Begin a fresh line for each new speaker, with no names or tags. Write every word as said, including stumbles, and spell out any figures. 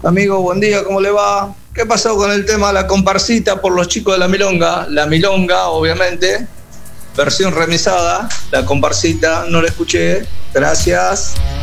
Amigo, buen día, ¿cómo le va? ¿Qué pasó con el tema de la comparsita por los chicos de la milonga? La milonga, obviamente, versión remisada, la comparsita, no la escuché. Gracias.